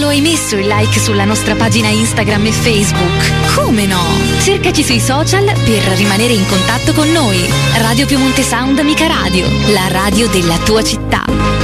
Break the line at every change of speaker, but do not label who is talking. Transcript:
hai messo il like sulla nostra pagina Instagram e Facebook? Come no? Cercaci sui social per rimanere in contatto con noi. Radio Piemonte Sound Amica Radio, la radio della tua città.